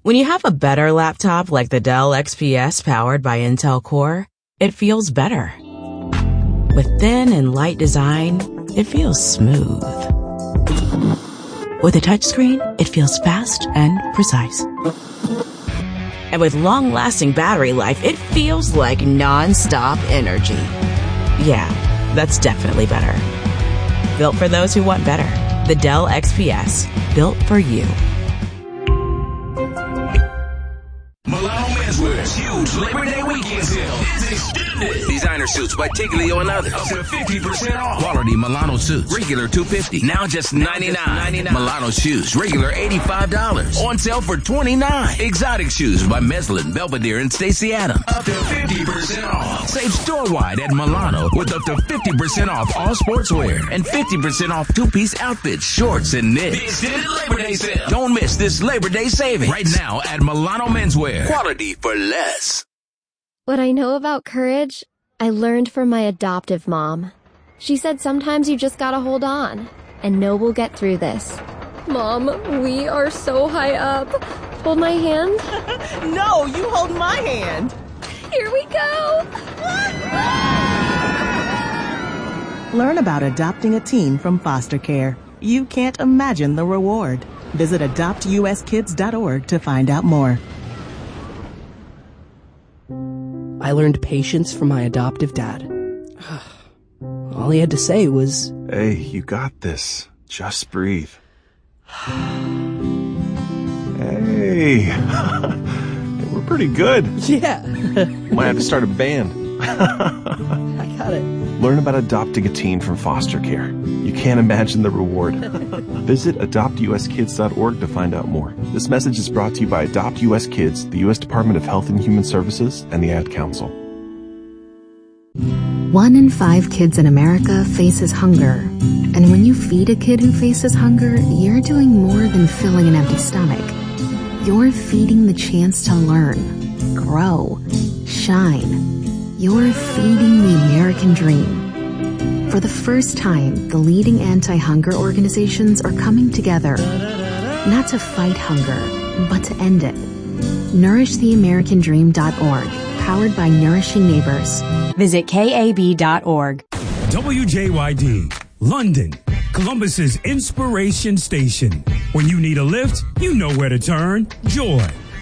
When you have a better laptop like the Dell XPS powered by Intel Core, it feels better. With thin and light design, it feels smooth. With a touchscreen, it feels fast and precise. And with long-lasting battery life, it feels like non-stop energy. Yeah, that's definitely better. Built for those who want better. The Dell XPS. Built for you. Milano Menswear's huge Labor Day weekend sale is extended. Designer suits by Tiglio and others. Up to 50% off. Quality Milano suits. Regular $250. Now just $99. Milano shoes. Regular $85. On sale for $29. Exotic shoes by Meslin, Belvedere, and Stacey Adams. Up to 50% off. Save store-wide at Milano with up to 50% off all sportswear and 50% off two-piece outfits, shorts, and knits. The extended Labor Day sale. Don't miss this Labor Day savings. Right now at Milano Menswear. Quality for less. What I know about courage, I learned from my adoptive mom. She said sometimes you just gotta hold on and know we'll get through this. Mom, we are so high up. Hold my hand. No, you hold my hand. Here we go. Learn about adopting a teen from foster care. You can't imagine the reward. Visit adoptuskids.org to find out more. I learned patience from my adoptive dad. All he had to say was, "Hey, you got this. Just breathe." Hey, we're pretty good. yeah, Might have to start a band. I got it. Learn about adopting a teen from foster care. You can't imagine the reward. Visit adoptuskids.org to find out more. This message is brought to you by Adopt US Kids, the U.S. Department of Health and Human Services, and the Ad Council. 1 in 5 kids in America faces hunger. And when you feed a kid who faces hunger, you're doing more than filling an empty stomach. You're feeding the chance to learn, grow, shine. You're feeding the American dream. For the first time, the leading anti-hunger organizations are coming together, not to fight hunger, but to end it. NourishTheAmericanDream.org, powered by Nourishing Neighbors. Visit KAB.org. WJYD, London, Columbus's inspiration station. When you need a lift, you know where to turn. Joy,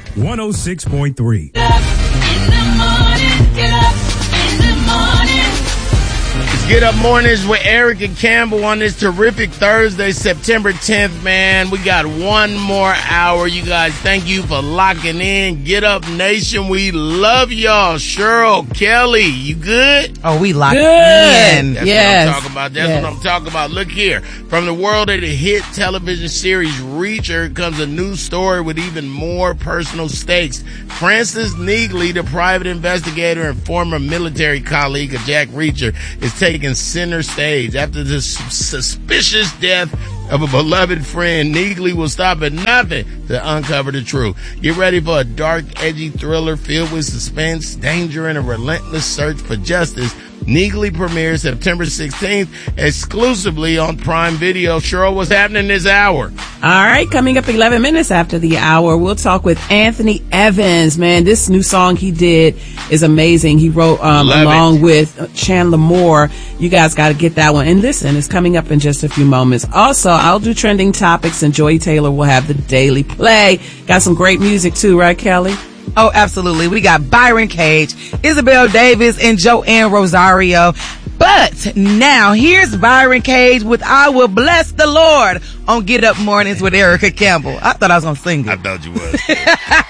106.3. Get up in the morning. Get up in the morning. It's Get Up Mornings with Eric and Campbell on this terrific Thursday, September 10th, man. We got one more hour. You guys, thank you for locking in. Get Up Nation, we love y'all. Cheryl, Kelly, you good? Oh, we locked in. That's what I'm talking about. That's what I'm talking about. Look here. From the world of the hit television series Reacher comes a new story with even more personal stakes. Francis Neagley, the private investigator and former military colleague of Jack Reacher, is taking center stage. After the suspicious death of a beloved friend, Neagley will stop at nothing to uncover the truth. Get ready for a dark, edgy thriller filled with suspense, danger, and a relentless search for justice. Neagley premieres September 16th exclusively on Prime Video. Cheryl, what's happening this hour? All right, coming up 11 minutes after the hour, we'll talk with Anthony Evans. Man, this new song he did is amazing. He wrote along with Chandler Moore. You guys got to get that one. And listen, it's coming up in just a few moments. Also, I'll do trending topics, and Joy Taylor will have the Daily Play. Got some great music too, right, Kelly? Oh, absolutely. We got Byron Cage, Isabel Davis, and Joanne Rosario. But now here's Byron Cage with I Will Bless the Lord on Get Up Mornings with Erica Campbell. I thought I was going to sing it. I thought you was.